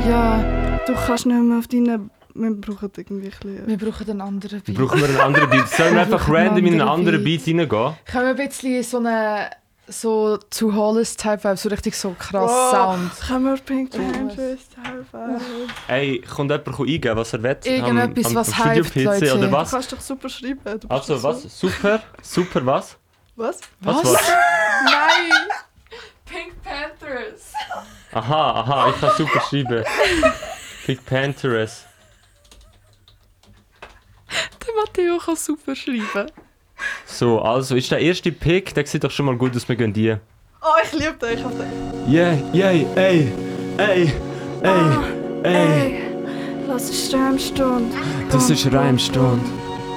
Ja, du kannst nicht mehr auf deinen... Wir brauchen irgendwie ein bisschen... Wir brauchen einen anderen Beat. Brauchen wir einen anderen Beat? Sollen wir einfach random in einen anderen Beat reingehen? Können wir ein bisschen so eine... So zu Hollis Type Vibe, so richtig so krass Sound. Können wir Pink Panthers Type? Ey, kommt jemand eingeben, was er will? Irgendetwas, was Studio hypt, PC Leute. oder Du was? kannst doch super schreiben. Du bist Also doch was? So. Super was? Was? Was? Nein! Pink Panthers! Aha, ich kann super schreiben. Pink Panthers. Der Matteo kann super schreiben. So, also ist der erste Pick, der sieht doch schon mal gut aus, wir gehen die. Oh, ich liebe dich, ich hab dich. Ey. Lass es Reimstunde. Das ist Reimstunde.